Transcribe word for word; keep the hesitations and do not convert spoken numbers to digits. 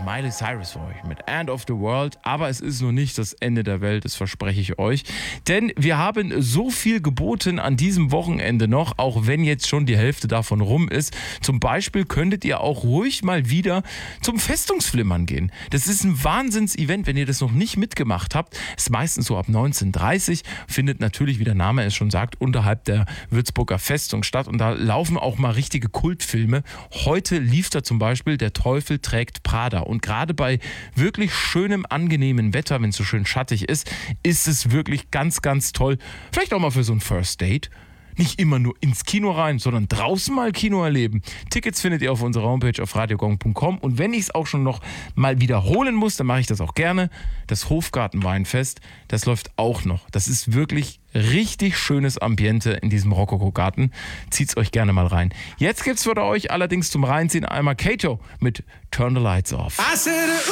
Miley Cyrus für euch mit End of the World. Aber es ist noch nicht das Ende der Welt, das verspreche ich euch. Denn wir haben so viel geboten an diesem Wochenende noch, auch wenn jetzt schon die Hälfte davon rum ist. Zum Beispiel könntet ihr auch ruhig mal wieder zum Festungsflimmern gehen. Das ist ein Wahnsinns-Event, wenn ihr das noch nicht mitgemacht habt. Ist meistens so ab neunzehn Uhr dreißig, findet natürlich, wie der Name es schon sagt, unterhalb der Würzburger Festung statt. Und da laufen auch mal richtige Kultfilme. Heute lief da zum Beispiel Der Teufel trägt Prada. Und gerade bei wirklich schönem, angenehmen Wetter, wenn es so schön schattig ist, ist es wirklich ganz, ganz toll. Vielleicht auch mal für so ein First Date. Nicht immer nur ins Kino rein, sondern draußen mal Kino erleben. Tickets findet ihr auf unserer Homepage auf radiogong punkt com. Und wenn ich es auch schon noch mal wiederholen muss, dann mache ich das auch gerne. Das Hofgartenweinfest, das läuft auch noch. Das ist wirklich richtig schönes Ambiente in diesem Rokoko-Garten. Zieht's euch gerne mal rein. Jetzt gibt's für euch allerdings zum Reinziehen einmal Kato mit Turn the Lights Off.